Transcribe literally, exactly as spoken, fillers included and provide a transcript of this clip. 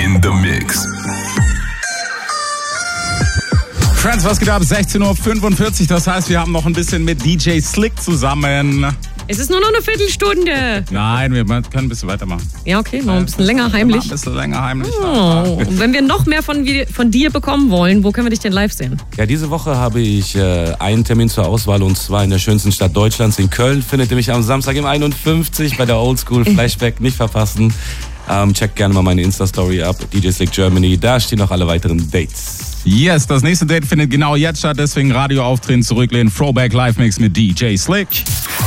in the mix. Friends, was geht ab? sechzehn Uhr fünfundvierzig, das heißt, wir haben noch ein bisschen mit D J Slick zusammen. Es ist nur noch eine Viertelstunde. Nein, wir können ein bisschen weitermachen. Ja, okay, noch ein bisschen länger heimlich. Ein bisschen länger heimlich. Oh. Und wenn wir noch mehr von, von dir bekommen wollen, wo können wir dich denn live sehen? Ja, diese Woche habe ich äh, einen Termin zur Auswahl und zwar in der schönsten Stadt Deutschlands, in Köln. Findet ihr mich am Samstag im einundfünfzig bei der Oldschool Flashback. Nicht verpassen. Ähm, checkt gerne mal meine Insta-Story ab, D J Slick Germany. Da stehen noch alle weiteren Dates. Yes, das nächste Date findet genau jetzt statt, deswegen Radioauftreten zurücklehnen. Throwback Live Mix mit D J Slick.